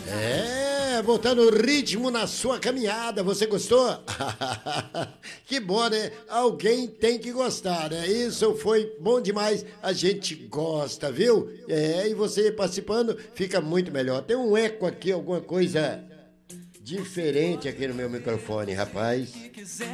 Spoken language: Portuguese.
Botando ritmo na sua caminhada, você gostou? Que bom, né? Alguém tem que gostar, né? Isso foi bom demais, a gente gosta, viu? E você participando fica muito melhor. Tem um eco aqui, alguma coisa diferente aqui no meu microfone, rapaz.